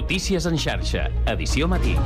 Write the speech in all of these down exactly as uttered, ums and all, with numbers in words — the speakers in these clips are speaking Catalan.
Notícies en xarxa, edició matí.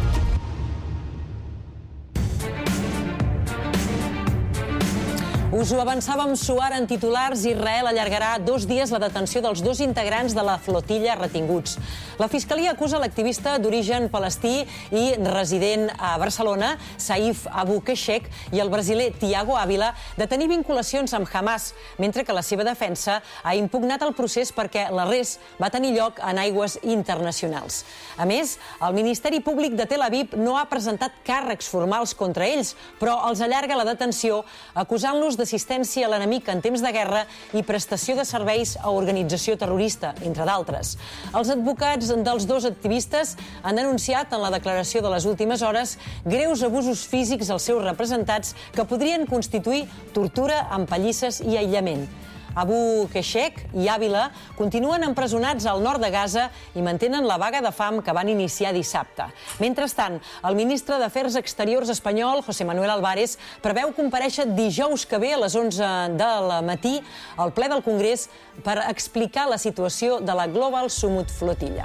Us ho avançàvem suar en titulars. Israel allargarà dos dies la detenció dels dos integrants de la flotilla retinguts. La Fiscalia acusa l'activista d'origen palestí i resident a Barcelona, Saif Abu Keshek, i el brasiler Tiago Ávila de tenir vinculacions amb Hamas, mentre que la seva defensa ha impugnat el procés perquè l'arrest va tenir lloc en aigües internacionals. A més, el Ministeri Públic de Tel Aviv no ha presentat càrrecs formals contra ells, però els allarga la detenció acusant-los d'assistència a l'enemic en temps de guerra i prestació de serveis a organització terrorista, entre d'altres. Els advocats dels dos activistes han denunciat en la declaració de les últimes hores greus abusos físics als seus representats que podrien constituir tortura amb pallisses i aïllament. Abu Keshek i Ávila continuen empresonats al nord de Gaza i mantenen la vaga de fam que van iniciar dissabte. Mentrestant, el ministre d'Afers Exteriors espanyol, José Manuel Álvarez, preveu comparèixer dijous que ve a les onze del matí al ple del Congrés per explicar la situació de la Global Summit Flotilla.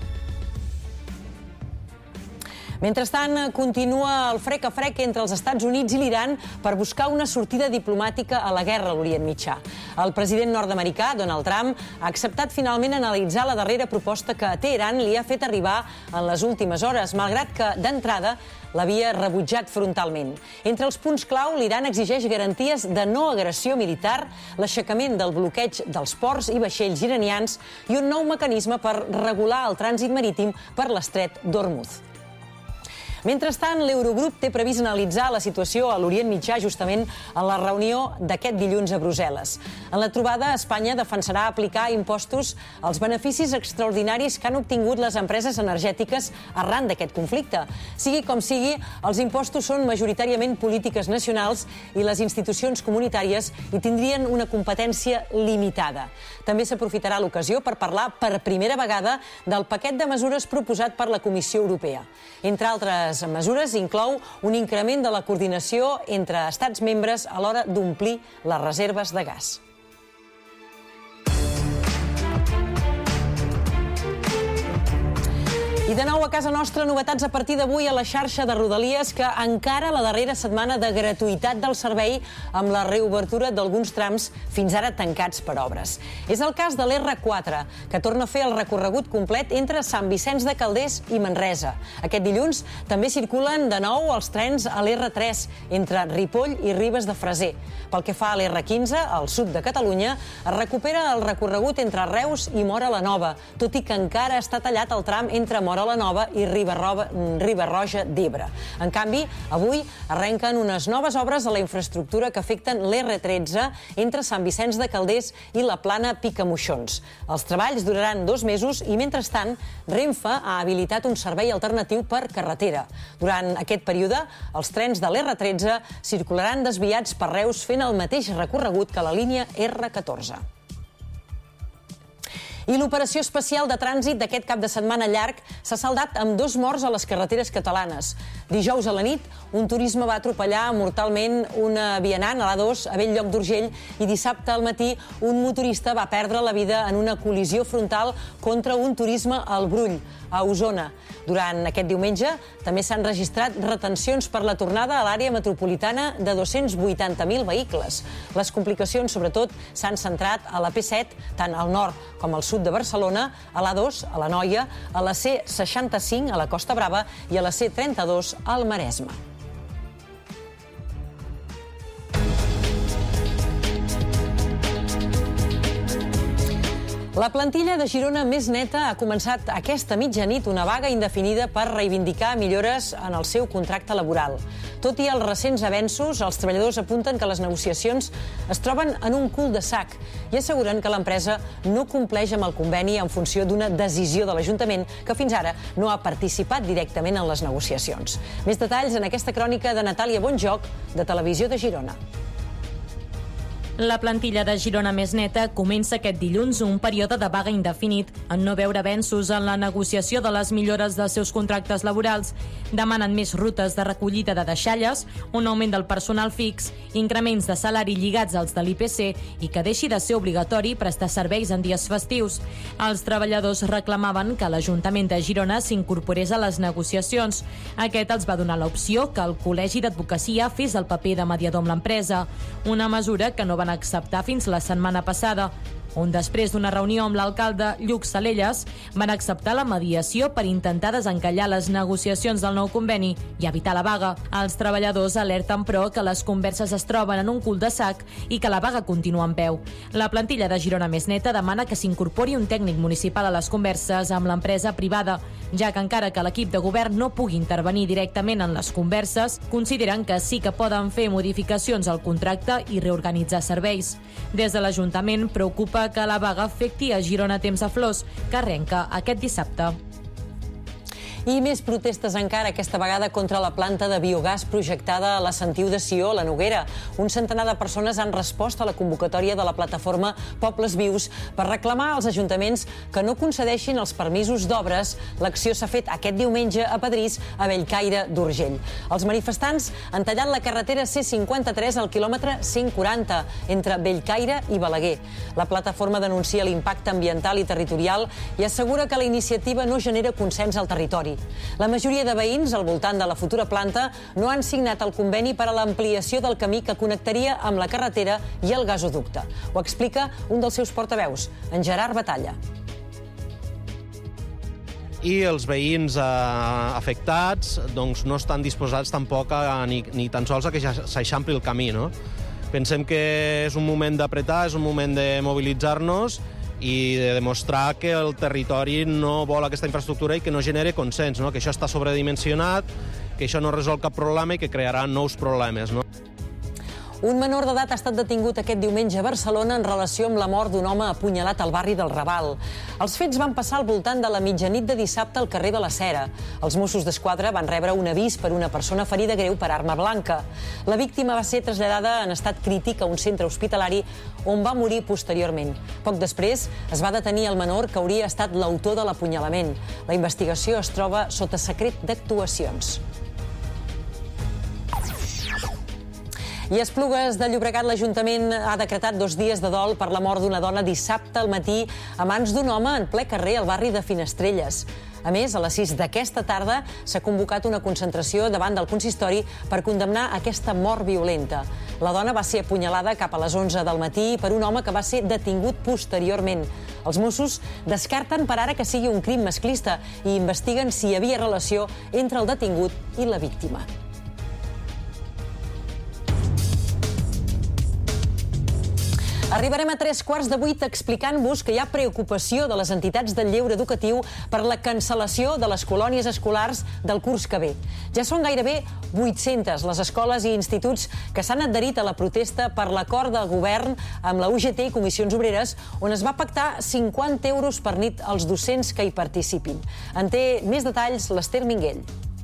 Mentrestant, continua el frec a frec entre els Estats Units i l'Iran per buscar una sortida diplomàtica a la guerra a l'Orient Mitjà. El president nord-americà, Donald Trump, ha acceptat finalment analitzar la darrera proposta que Teheran li ha fet arribar en les últimes hores, malgrat que, d'entrada, l'havia rebutjat frontalment. Entre els punts clau, l'Iran exigeix garanties de no agressió militar, l'aixecament del bloqueig dels ports i vaixells iranians i un nou mecanisme per regular el trànsit marítim per l'estret d'Hormuz. Mentrestant, l'Eurogrup té previst analitzar la situació a l'Orient Mitjà justament en la reunió d'aquest dilluns a Brussel·les. En la trobada, Espanya defensarà aplicar impostos als beneficis extraordinaris que han obtingut les empreses energètiques arran d'aquest conflicte. Sigui com sigui, els impostos són majoritàriament polítiques nacionals i les institucions comunitàries hi tindrien una competència limitada. També s'aprofitarà l'ocasió per parlar per primera vegada del paquet de mesures proposat per la Comissió Europea. Entre altres mesures, inclou un increment de la coordinació entre estats membres a l'hora d'omplir les reserves de gas. I de nou a casa nostra, novetats a partir d'avui a la xarxa de Rodalies, que encara la darrera setmana de gratuïtat del servei amb la reobertura d'alguns trams fins ara tancats per obres. És el cas de l'erre quatre, que torna a fer el recorregut complet entre Sant Vicenç de Calders i Manresa. Aquest dilluns també circulen de nou els trens a l'erre tres, entre Ripoll i Ribes de Freser. Pel que fa a l'erre quinze, al sud de Catalunya, es recupera el recorregut entre Reus i Móra la Nova, tot i que encara està tallat el tram entre Móra la Nova i Riba-roja d'Ebre. En canvi, avui arrenquen unes noves obres a la infraestructura que afecten l'erre tretze entre Sant Vicenç de Calders i la Plana Picamoixons. Els treballs duraran dos mesos i, mentrestant, Renfe ha habilitat un servei alternatiu per carretera. Durant aquest període, els trens de l'erre tretze circularan desviats per Reus fent el mateix recorregut que la línia erre catorze. I l'operació especial de trànsit d'aquest cap de setmana llarg s'ha saldat amb dos morts a les carreteres catalanes. Dijous a la nit, un turisme va atropellar mortalment una vianant a l'A dos a Bell-lloc d'Urgell i dissabte al matí un motorista va perdre la vida en una col·lisió frontal contra un turisme al Brull, a Osona. Durant aquest diumenge també s'han registrat retencions per la tornada a l'àrea metropolitana de dos-cents vuitanta mil vehicles. Les complicacions, sobretot, s'han centrat a la pe set, tant al nord com al sud de Barcelona, a l'A dos, a l'Anoia, a la ce seixanta-cinc, a la Costa Brava, i a la ce trenta-dos, al Maresme. La plantilla de Girona Més Neta ha començat aquesta mitjanit una vaga indefinida per reivindicar millores en el seu contracte laboral. Tot i els recents avenços, els treballadors apunten que les negociacions es troben en un cul de sac i asseguren que l'empresa no compleix amb el conveni en funció d'una decisió de l'Ajuntament que fins ara no ha participat directament en les negociacions. Més detalls en aquesta crònica de Natàlia Bonjoc, de Televisió de Girona. La plantilla de Girona Més Neta comença aquest dilluns un període de vaga indefinit en no veure avenços en la negociació de les millores dels seus contractes laborals. Demanen més rutes de recollida de deixalles, un augment del personal fix, increments de salari lligats als de l'I P C i que deixi de ser obligatori prestar serveis en dies festius. Els treballadors reclamaven que l'Ajuntament de Girona s'incorporés a les negociacions. Aquest els va donar l'opció que el Col·legi d'Advocacia fes el paper de mediador amb l'empresa, una mesura que no van acceptar fins la setmana passada, on després d'una reunió amb l'alcalde Lluc Salelles van acceptar la mediació per intentar desencallar les negociacions del nou conveni i evitar la vaga. Els treballadors alerten, però, que les converses es troben en un cul-de-sac i que la vaga continua en peu. La plantilla de Girona Més Neta demana que s'incorpori un tècnic municipal a les converses amb l'empresa privada, ja que encara que l'equip de govern no pugui intervenir directament en les converses, consideren que sí que poden fer modificacions al contracte i reorganitzar serveis. Des de l'Ajuntament preocupa que la vaga afecti a Girona Temps a Flors, que arrenca aquest dissabte. I més protestes encara, aquesta vegada contra la planta de biogàs projectada a la Sentiu de Sió, a la Noguera. Un centenar de persones han respost a la convocatòria de la plataforma Pobles Vius per reclamar als ajuntaments que no concedeixin els permisos d'obres. L'acció s'ha fet aquest diumenge a Pedrís, a Bellcaire d'Urgell. Els manifestants han tallat la carretera C cinquanta-tres al quilòmetre cent quaranta, entre Bellcaire i Balaguer. La plataforma denuncia l'impacte ambiental i territorial i assegura que la iniciativa no genera consens al territori. La majoria de veïns al voltant de la futura planta no han signat el conveni per a l'ampliació del camí que connectaria amb la carretera i el gasoducte. Ho explica un dels seus portaveus, en Gerard Batalla. I els veïns eh, afectats doncs, no estan disposats tampoc a, ni, ni tan sols a que s'eixampli el camí, no? Pensem que és un moment d'apretar, és un moment de mobilitzar-nos i de demostrar que el territori no vol aquesta infraestructura i que no genere consens, no? Que això està sobredimensionat, que això no resol cap problema i que crearà nous problemes, no? Un menor d'edat ha estat detingut aquest diumenge a Barcelona en relació amb la mort d'un home apunyalat al barri del Raval. Els fets van passar al voltant de la mitjanit de dissabte al carrer de la Cera. Els Mossos d'Esquadra van rebre un avís per una persona ferida greu per arma blanca. La víctima va ser traslladada en estat crític a un centre hospitalari on va morir posteriorment. Poc després es va detenir el menor que hauria estat l'autor de l'apunyalament. La investigació es troba sota secret d'actuacions. I a Esplugues de Llobregat, l'Ajuntament ha decretat dos dies de dol per la mort d'una dona dissabte al matí a mans d'un home en ple carrer al barri de Finestrelles. A més, a les sis d'aquesta tarda s'ha convocat una concentració davant del consistori per condemnar aquesta mort violenta. La dona va ser apunyalada cap a les onze del matí per un home que va ser detingut posteriorment. Els Mossos descarten per ara que sigui un crim masclista i investiguen si hi havia relació entre el detingut i la víctima. Arribarem a tres quarts de vuit explicant-vos que hi ha preocupació de les entitats del lleure educatiu per la cancel·lació de les colònies escolars del curs que ve. Ja són gairebé vuit-centes les escoles i instituts que s'han adherit a la protesta per l'acord del govern amb la U G T i Comissions Obreres, on es va pactar cinquanta euros per nit als docents que hi participin. En té més detalls l'Ester Minguell.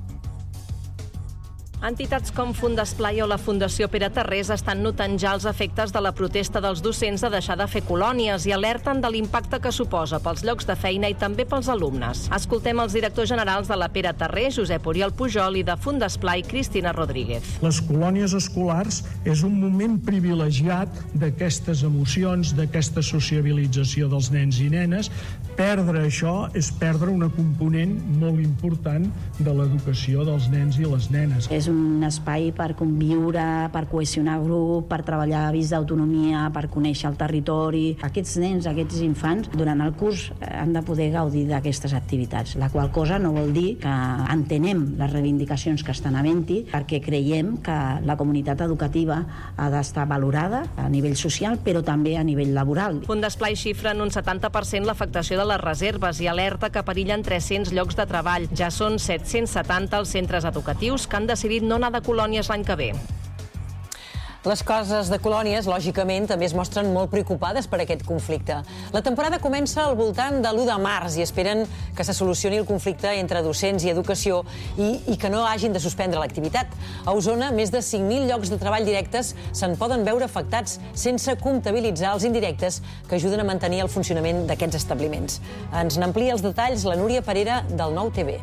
Entitats com Fundesplai o la Fundació Pere Tarrés estan notant ja els efectes de la protesta dels docents de deixar de fer colònies i alerten de l'impacte que suposa pels llocs de feina i també pels alumnes. Escoltem els directors generals de la Pere Tarrés, Josep Oriol Pujol, i de Fundesplai, Cristina Rodríguez. Les colònies escolars és un moment privilegiat d'aquestes emocions, d'aquesta sociabilització dels nens i nenes. Perdre això és perdre una component molt important de l'educació dels nens i les nenes. És un espai per conviure, per cohesionar grup, per treballar avís d'autonomia, per conèixer el territori. Aquests nens, aquests infants, durant el curs han de poder gaudir d'aquestes activitats, la qual cosa no vol dir que entenem les reivindicacions que estan havent-hi, perquè creiem que la comunitat educativa ha d'estar valorada a nivell social, però també a nivell laboral. Fundesplai xifra en un setanta per cent l'afectació de les reserves i alerta que perillen tres-cents llocs de treball. Ja són set-cents setanta els centres educatius que han decidit no anar de colònies l'any que ve. Les cases de colònies, lògicament, també es mostren molt preocupades per aquest conflicte. La temporada comença al voltant de l'u de març i esperen que se solucioni el conflicte entre docents i educació i, i que no hagin de suspendre l'activitat. A Osona, més de cinc mil llocs de treball directes se'n poden veure afectats sense comptabilitzar els indirectes que ajuden a mantenir el funcionament d'aquests establiments. Ens n'amplia els detalls la Núria Parera del Nou T V.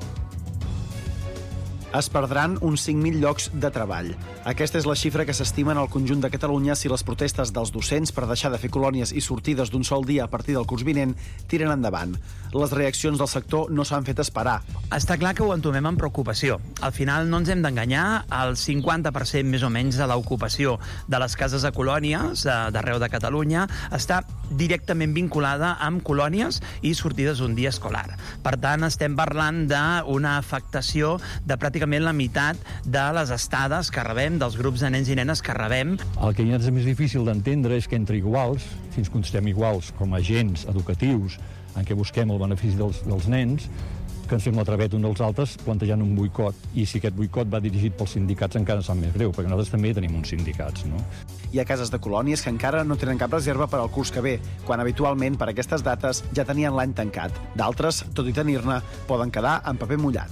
Es perdran uns cinc mil llocs de treball. Aquesta és la xifra que s'estima en el conjunt de Catalunya si les protestes dels docents per deixar de fer colònies i sortides d'un sol dia a partir del curs vinent tiren endavant. Les reaccions del sector no s'han fet esperar. Està clar que ho entomem amb preocupació. Al final no ens hem d'enganyar, el cinquanta per cent més o menys de l'ocupació de les cases de colònies d'arreu de Catalunya està directament vinculada amb colònies i sortides d'un dia escolar. Per tant, estem parlant d'una afectació de pràcticament la meitat de les estades que rebem, dels grups de nens i nenes que rebem. El que ja és més difícil d'entendre és que entre iguals, fins que estem iguals com a agents educatius en què busquem el benefici dels, dels nens, que ens fem la traveta un dels altres plantejant un boicot. I si aquest boicot va dirigit pels sindicats encara ens sap més greu, perquè nosaltres també tenim uns sindicats, no? Hi ha cases de colònies que encara no tenen cap reserva per al curs que ve, quan habitualment per aquestes dates ja tenien l'any tancat. D'altres, tot i tenir-ne, poden quedar en paper mullat.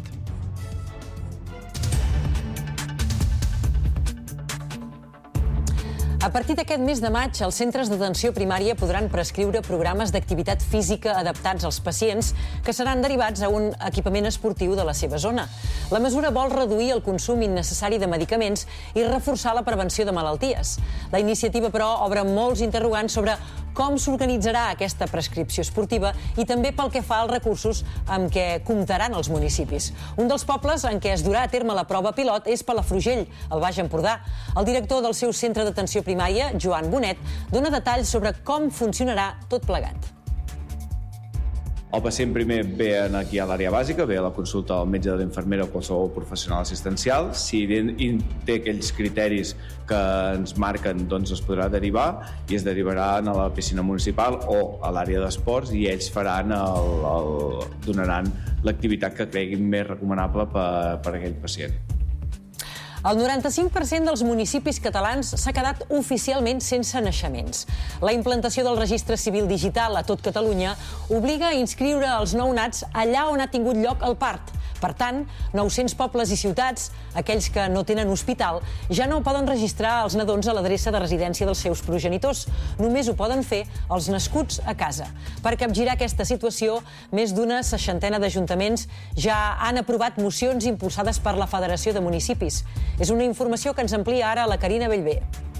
A partir d'aquest mes de maig, els centres d'atenció primària podran prescriure programes d'activitat física adaptats als pacients que seran derivats a un equipament esportiu de la seva zona. La mesura vol reduir el consum innecessari de medicaments i reforçar la prevenció de malalties. La iniciativa, però, obre molts interrogants sobre com s'organitzarà aquesta prescripció esportiva i també pel que fa als recursos amb què comptaran els municipis. Un dels pobles en què es durà a terme la prova pilot és Palafrugell, al Baix Empordà. El director del seu centre d'atenció primària, Joan Bonet, dona detalls sobre com funcionarà tot plegat. El pacient primer ve aquí a l'àrea bàsica, ve a la consulta al metge de l'infermera o qualsevol professional assistencial. Si té aquells criteris que ens marquen, doncs es podrà derivar i es derivarà a la piscina municipal o a l'àrea d'esports i ells faran el, el, donaran l'activitat que creguin més recomanable per, per a aquell pacient. El noranta-cinc per cent dels municipis catalans s'ha quedat oficialment sense naixements. La implantació del registre civil digital a tot Catalunya obliga a inscriure els nounats allà on ha tingut lloc el part. Per tant, nou-cents pobles i ciutats, aquells que no tenen hospital, ja no poden registrar els nadons a l'adreça de residència dels seus progenitors. Només ho poden fer els nascuts a casa. Per capgirar aquesta situació, més d'una seixantena d'ajuntaments ja han aprovat mocions impulsades per la Federació de Municipis. És una informació que ens amplia ara la Carina Bellver.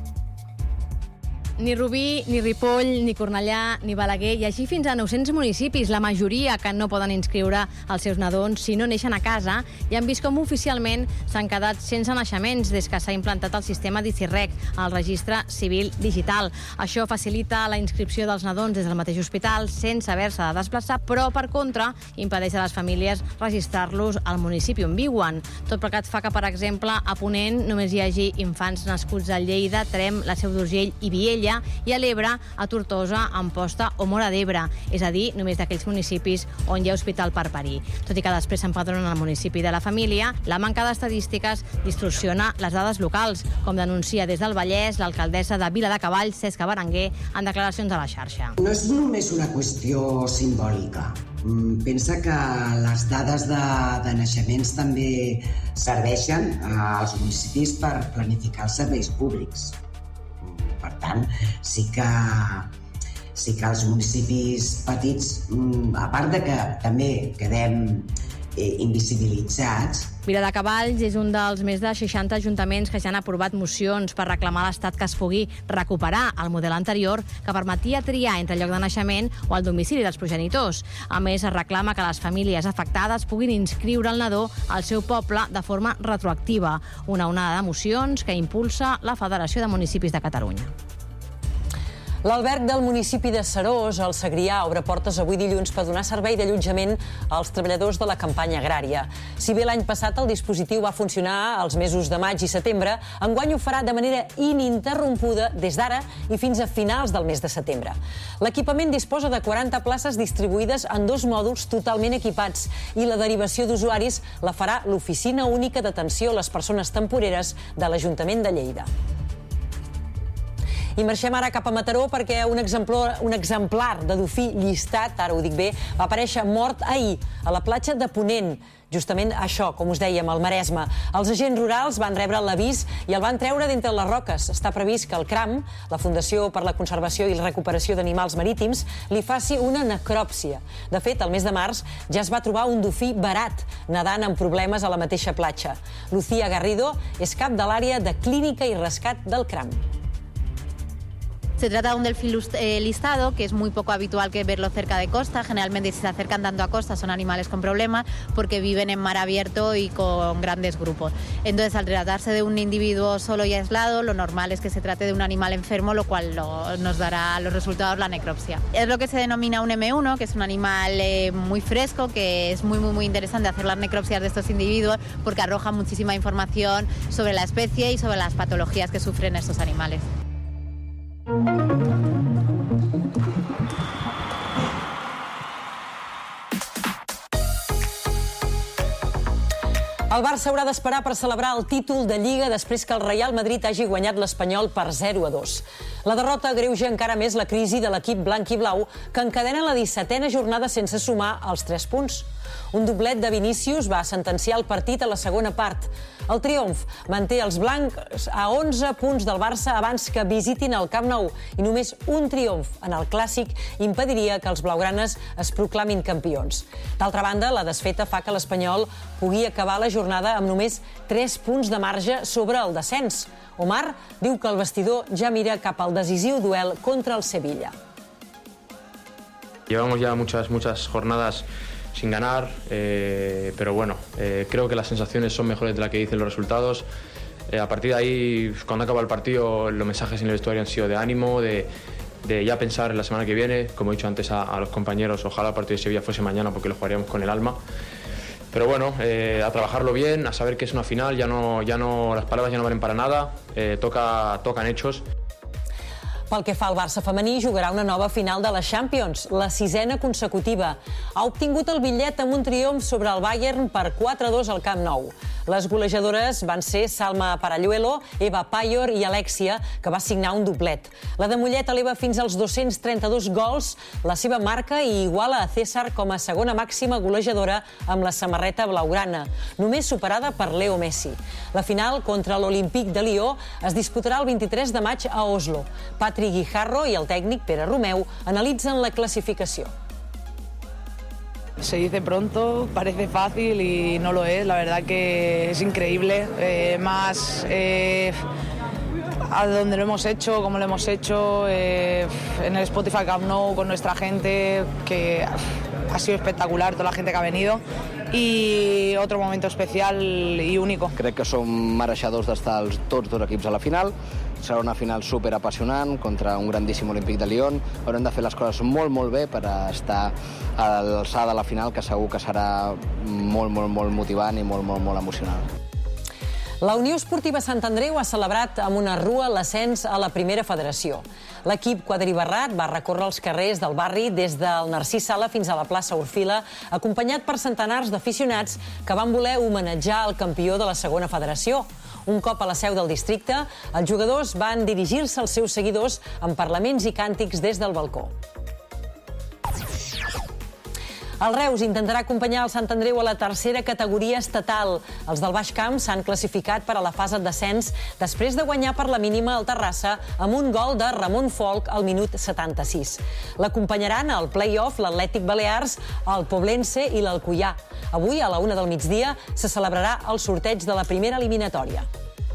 Ni Rubí, ni Ripoll, ni Cornellà, ni Balaguer, i així fins a nou-cents municipis, la majoria que no poden inscriure els seus nadons si no neixen a casa, i han vist com oficialment s'han quedat sense naixements des que s'ha implantat el sistema d'ICIRREC, el registre civil digital. Això facilita la inscripció dels nadons des del mateix hospital sense haver-se de desplaçar, però, per contra, impedeix a les famílies registrar-los al municipi on viuen. Tot plegat fa que, per exemple, a Ponent només hi hagi infants nascuts a Lleida, Tremp, la Seu d'Urgell i Viella, i a l'Ebre, a Tortosa, Amposta o Móra d'Ebre, és a dir, només d'aquells municipis on hi ha hospital per parir. Tot i que després s'empadronen al municipi de la família, la manca d'estadístiques distorsiona les dades locals, com denuncia des del Vallès l'alcaldessa de Viladecavalls, Cesca Berenguer, en declaracions a la xarxa. No és només una qüestió simbòlica. Pensa que les dades de, de naixements també serveixen als municipis per planificar els serveis públics. Per tant, sí que, sí que els municipis petits, a part de que també quedem eh, invisibilitzats... Viladecavalls és un dels més de seixanta ajuntaments que ja han aprovat mocions per reclamar a l'Estat que es pugui recuperar el model anterior que permetia triar entre el lloc de naixement o el domicili dels progenitors. A més, es reclama que les famílies afectades puguin inscriure el nadó al seu poble de forma retroactiva, una onada de mocions que impulsa la Federació de Municipis de Catalunya. L'alberg del municipi de Serós, al Segrià, obre portes avui dilluns per donar servei d'allotjament als treballadors de la campanya agrària. Si bé l'any passat el dispositiu va funcionar als mesos de maig i setembre, enguany ho farà de manera ininterrompuda des d'ara i fins a finals del mes de setembre. L'equipament disposa de quaranta places distribuïdes en dos mòduls totalment equipats i la derivació d'usuaris la farà l'Oficina Única d'Atenció a les Persones Temporeres de l'Ajuntament de Lleida. I marxem ara cap a Mataró perquè un exemplar, un exemplar de dofí llistat, ara ho dic bé, va aparèixer mort ahir a la platja de Ponent. Justament això, com us dèiem, al Maresme. Els agents rurals van rebre l'avís i el van treure d'entre les roques. Està previst que el CRAM, la Fundació per la Conservació i la Recuperació d'Animals Marítims, li faci una necròpsia. De fet, el mes de març ja es va trobar un dofí varat nedant amb problemes a la mateixa platja. Lucía Garrido és cap de l'àrea de Clínica i Rescat del CRAM. Se trata de un delfín listado, que es muy poco habitual que verlo cerca de costa. Generalmente, si se acercan tanto a costa, son animales con problemas porque viven en mar abierto y con grandes grupos. Entonces, al tratarse de un individuo solo y aislado, lo normal es que se trate de un animal enfermo, lo cual lo, nos dará los resultados la necropsia. Es lo que se denomina un eme uno, que es un animal eh, muy fresco, que es muy, muy, muy interesante hacer las necropsias de estos individuos porque arroja muchísima información sobre la especie y sobre las patologías que sufren estos animales. El Barça haurà d'esperar per celebrar el títol de Lliga després que el Real Madrid hagi guanyat l'Espanyol per zero a dos. La derrota agreuja encara més la crisi de l'equip blanc i blau, que encadena la dissetena jornada sense sumar els tres punts. Un doblet de Vinícius va sentenciar el partit a la segona part. El triomf manté els blancs a onze punts del Barça abans que visitin el Camp Nou i només un triomf en el Clàssic impediria que els blaugranes es proclamin campions. D'altra banda, la desfeta fa que l'Espanyol pugui acabar la jornada amb només tres punts de marge sobre el descens. Omar diu que el vestidor ja mira cap al decisiu duel contra el Sevilla. Llevamos ya muchas, muchas jornadas sin ganar, eh, pero bueno, eh, creo que las sensaciones son mejores de las que dicen los resultados. Eh, a partir de ahí, cuando acaba el partido, los mensajes en el vestuario han sido de ánimo, de, de ya pensar en la semana que viene. Como he dicho antes a, a los compañeros, ojalá el partido de Sevilla fuese mañana porque lo jugaríamos con el alma. Pero bueno, eh, a trabajarlo bien, a saber que es una final, ya no, ya no, las palabras ya no valen para nada, eh, toca, tocan hechos. Pel que fa al Barça femení, jugarà una nova final de la Champions, la sisena consecutiva. Ha obtingut el bitllet amb un triomf sobre el Bayern per quatre a dos al Camp Nou. Les golejadores van ser Salma Paralluelo, Eva Payor i Alexia, que va signar un doblet. La de Mollet eleva fins als dos-cents trenta-dos gols la seva marca i iguala a César com a segona màxima golejadora amb la samarreta blaugrana, només superada per Leo Messi. La final contra l'Olímpic de Lió es disputarà el vint-i-tres de maig a Oslo. Patrick Guijarro i el tècnic Pere Romeu analitzen la clasificació. Se dice pronto, parece fácil y no lo es. La verdad que es increíble. Eh, más eh, a donde lo hemos hecho, como lo hemos hecho, eh, en el Spotify Camp Nou con nuestra gente, que ha sido espectacular, toda la gente que ha venido. I otro momento especial i único. Crec que som mereixedors d'estar tots dos equips a la final. Serà una final super apassionant contra un grandíssim Olímpic de Lyon. Haurem de fer les coses molt, molt bé per estar a l'alçada de la final, que segur que serà molt, molt, molt motivant i molt, molt, molt emocionant. La Unió Esportiva Sant Andreu ha celebrat amb una rua l'ascens a la primera federació. L'equip quadribarrat va recórrer els carrers del barri des del Narcís Sala fins a la plaça Orfila, acompanyat per centenars d'aficionats que van voler homenatjar el campió de la segona federació. Un cop a la seu del districte, els jugadors van dirigir-se als seus seguidors amb parlaments i càntics des del balcó. El Reus intentarà acompanyar el Sant Andreu a la tercera categoria estatal. Els del Baix Camp s'han classificat per a la fase d'ascens després de guanyar per la mínima al Terrassa amb un gol de Ramon Folch al minut setanta-sis. L'acompanyaran al play-off l'Atlètic Balears, el Poblense i l'Alcoià. Avui, a la una del migdia, se celebrarà el sorteig de la primera eliminatòria.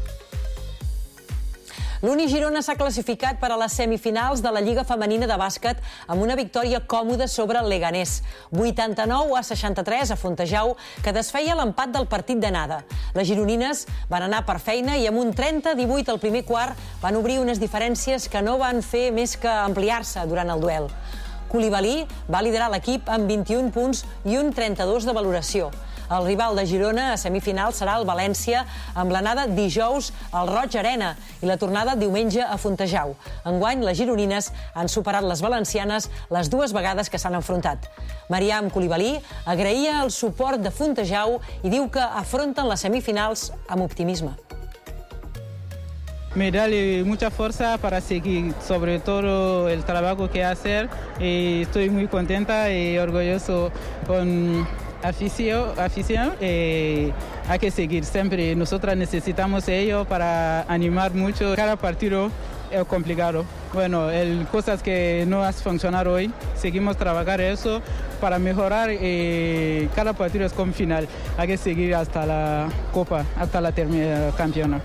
L'Uni Girona s'ha classificat per a les semifinals de la Lliga Femenina de Bàsquet amb una victòria còmoda sobre el Leganés. vuitanta-nou a seixanta-tres a Fontejau, que desfeia l'empat del partit d'anada. Les gironines van anar per feina i amb un trenta a divuit al primer quart van obrir unes diferències que no van fer més que ampliar-se durant el duel. Coulibaly va liderar l'equip amb vint-i-un punts i un trenta-dos de valoració. El rival de Girona a semifinal serà el València, amb l'anada dijous al Roig Arena i la tornada diumenge a Fontejau. Enguany, les gironines han superat les valencianes les dues vegades que s'han enfrontat. Mariam Coulibaly agraïa el suport de Fontejau i diu que afronten les semifinals amb optimisme. me da mucha fuerza para seguir, sobre todo el trabajo que hacer. Y estoy muy contenta y orgulloso con afición. afición eh, hay que seguir siempre. Nosotras necesitamos ello para animar mucho. Cada partido es complicado. Bueno, el, cosas que no han funcionado hoy, seguimos trabajando eso para mejorar. Eh, cada partido es con final. Hay que seguir hasta la Copa, hasta la termina, campeona.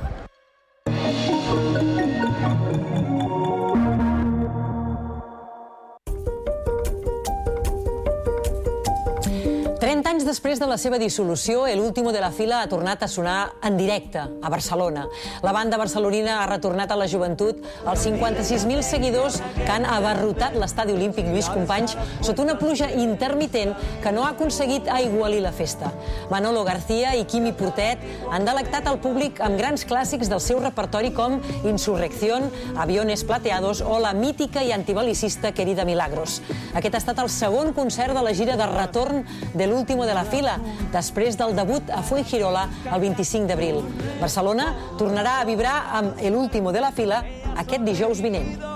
trenta anys després de la seva dissolució, El Último de la Fila ha tornat a sonar en directe a Barcelona. La banda barcelonina ha retornat a la joventut els cinquanta-sis mil seguidors que han abarrotat l'estadi olímpic Lluís Companys sota una pluja intermitent que no ha aconseguit aigualir la festa. Manolo García i Quimi Portet han delectat al públic amb grans clàssics del seu repertori com Insurrección, Aviones Plateados o la mítica i antibelicista Querida Milagros. Aquest ha estat el segon concert de la gira de retorn de L'Último de la Fila, després del debut a Fuengirola el vint-i-cinc d'abril. Barcelona tornarà a vibrar amb El Último de la Fila aquest dijous vinent.